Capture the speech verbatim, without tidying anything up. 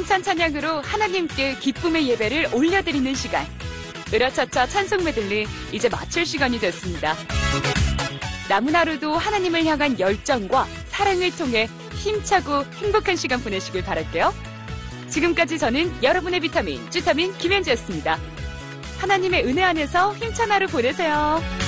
힘찬 찬양으로 하나님께 기쁨의 예배를 올려드리는 시간. 으라차차 찬송 메들리 이제 마칠 시간이 됐습니다. 남은 하루도 하나님을 향한 열정과 사랑을 통해 힘차고 행복한 시간 보내시길 바랄게요. 지금까지 저는 여러분의 비타민, 쭈타민 김현주였습니다. 하나님의 은혜 안에서 힘찬 하루 보내세요.